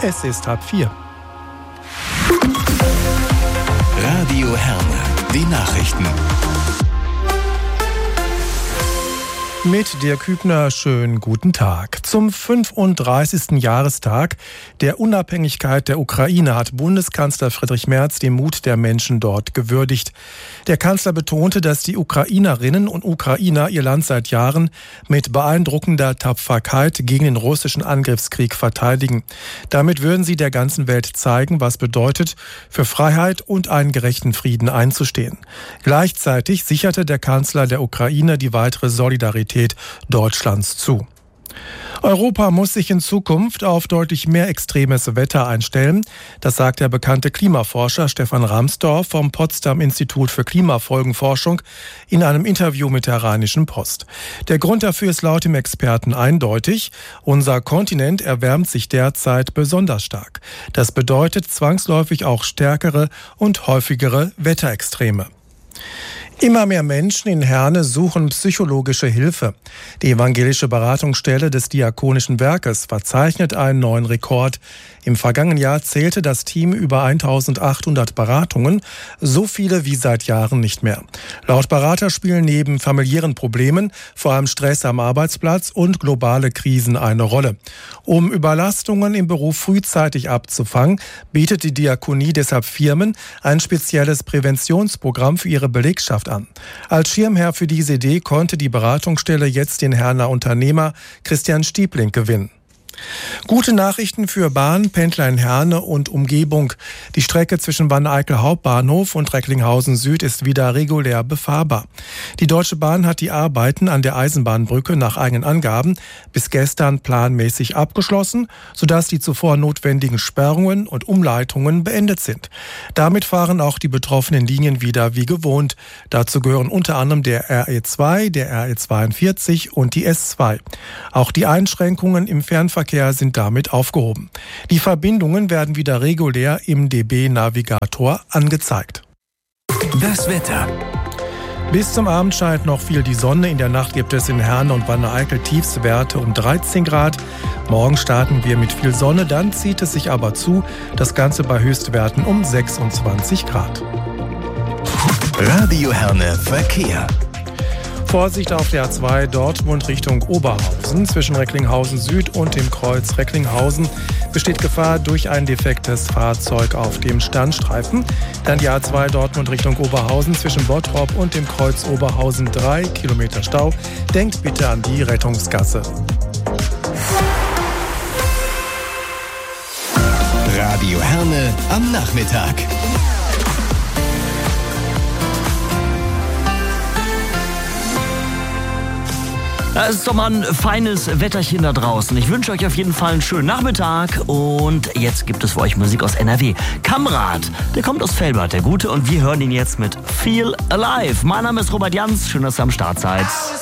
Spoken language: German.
Es ist 3:30. Radio Herne, die Nachrichten. Mit Dirk Hübner, schönen guten Tag. Zum 35. Jahrestag der Unabhängigkeit der Ukraine hat Bundeskanzler Friedrich Merz den Mut der Menschen dort gewürdigt. Der Kanzler betonte, dass die Ukrainerinnen und Ukrainer ihr Land seit Jahren mit beeindruckender Tapferkeit gegen den russischen Angriffskrieg verteidigen. Damit würden sie der ganzen Welt zeigen, was bedeutet, für Freiheit und einen gerechten Frieden einzustehen. Gleichzeitig sicherte der Kanzler der Ukraine die weitere Solidarität Deutschlands zu. Europa muss sich in Zukunft auf deutlich mehr extremes Wetter einstellen. Das sagt der bekannte Klimaforscher Stefan Ramsdorf vom Potsdam Institut für Klimafolgenforschung in einem Interview mit der Rheinischen Post. Der Grund dafür ist laut dem Experten eindeutig. Unser Kontinent erwärmt sich derzeit besonders stark. Das bedeutet zwangsläufig auch stärkere und häufigere Wetterextreme. Immer mehr Menschen in Herne suchen psychologische Hilfe. Die evangelische Beratungsstelle des Diakonischen Werkes verzeichnet einen neuen Rekord. Im vergangenen Jahr zählte das Team über 1800 Beratungen, so viele wie seit Jahren nicht mehr. Laut Berater spielen neben familiären Problemen vor allem Stress am Arbeitsplatz und globale Krisen eine Rolle. Um Überlastungen im Beruf frühzeitig abzufangen, bietet die Diakonie deshalb Firmen ein spezielles Präventionsprogramm für ihre Belegschaft an. Als Schirmherr für diese Idee konnte die Beratungsstelle jetzt den Herner Unternehmer Christian Stiebling gewinnen. Gute Nachrichten für Bahnpendler in Herne und Umgebung. Die Strecke zwischen Wanne-Eickel Hauptbahnhof und Recklinghausen Süd ist wieder regulär befahrbar. Die Deutsche Bahn hat die Arbeiten an der Eisenbahnbrücke nach eigenen Angaben bis gestern planmäßig abgeschlossen, sodass die zuvor notwendigen Sperrungen und Umleitungen beendet sind. Damit fahren auch die betroffenen Linien wieder wie gewohnt. Dazu gehören unter anderem der RE2, der RE42 und die S2. Auch die Einschränkungen im Fernverkehr sind damit aufgehoben. Die Verbindungen werden wieder regulär im DB-Navigator angezeigt. Das Wetter. Bis zum Abend scheint noch viel die Sonne. In der Nacht gibt es in Herne und Wanne-Eickel Tiefstwerte um 13 Grad. Morgen starten wir mit viel Sonne, dann zieht es sich aber zu. Das Ganze bei Höchstwerten um 26 Grad. Radio Herne Verkehr. Vorsicht auf der A2 Dortmund Richtung Oberhausen. Zwischen Recklinghausen Süd und dem Kreuz Recklinghausen besteht Gefahr durch ein defektes Fahrzeug auf dem Standstreifen. Dann die A2 Dortmund Richtung Oberhausen zwischen Bottrop und dem Kreuz Oberhausen 3 Kilometer Stau. Denkt bitte an die Rettungsgasse. Radio Herne am Nachmittag. Es ist doch mal ein feines Wetterchen da draußen. Ich wünsche euch auf jeden Fall einen schönen Nachmittag. Und jetzt gibt es für euch Musik aus NRW. Kamrat, der kommt aus Velbert, der Gute. Und wir hören ihn jetzt mit Feel Alive. Mein Name ist Robert Jans. Schön, dass ihr am Start seid.